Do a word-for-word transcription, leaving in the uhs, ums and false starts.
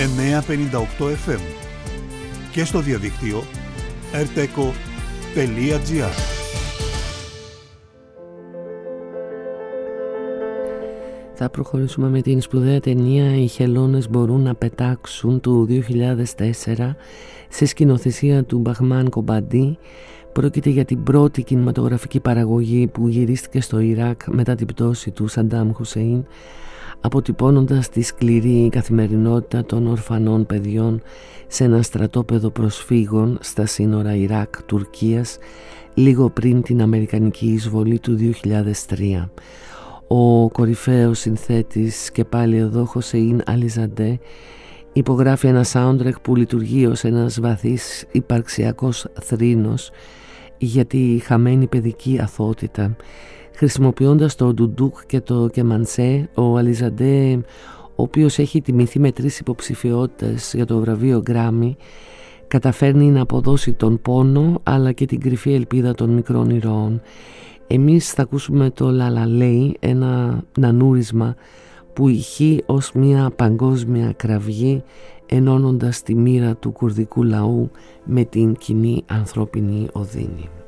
εννιακόσια πενήντα οκτώ εφ εμ και στο διαδίκτυο ερτέκο τελεία τζι άρ. Θα προχωρήσουμε με την σπουδαία ταινία «Οι χελώνες μπορούν να πετάξουν» του δύο χιλιάδες τέσσερα σε σκηνοθεσία του Μπαχμάν Κομπαντί. Πρόκειται για την πρώτη κινηματογραφική παραγωγή που γυρίστηκε στο Ιράκ μετά την πτώση του Σαντάμ Χουσέιν, αποτυπώνοντας τη σκληρή καθημερινότητα των ορφανών παιδιών σε ένα στρατόπεδο προσφύγων στα σύνορα Ιράκ-Τουρκίας λίγο πριν την αμερικανική εισβολή του δύο χιλιάδες τρία. Ο κορυφαίος συνθέτης και πάλι εδώ Χοσεΐν Αλιζαντέ υπογράφει ένα soundtrack που λειτουργεί ως ένας βαθύς υπαρξιακός θρήνος για τη χαμένη παιδική αθωότητα. Χρησιμοποιώντας το ντουντούκ και το κεμανσέ, ο Αλιζαντέ, ο οποίος έχει τιμηθεί με τρεις υποψηφιότητες για το βραβείο Γκράμι, καταφέρνει να αποδώσει τον πόνο αλλά και την κρυφή ελπίδα των μικρών ηρώων. Εμείς θα ακούσουμε το Λαλαλέι, ένα νανούρισμα που ηχεί ως μια παγκόσμια κραυγή, ενώνοντας τη μοίρα του κουρδικού λαού με την κοινή ανθρώπινη οδύνη.